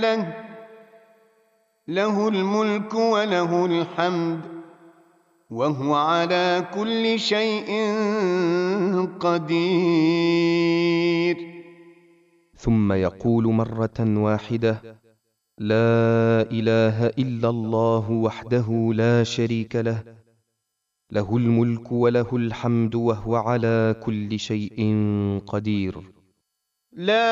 له، له الملك وله الحمد وهو على كل شيء قدير. ثم يقول مرة واحدة: لا إله إلا الله وحده لا شريك له، له الملك وله الحمد وهو على كل شيء قدير. لا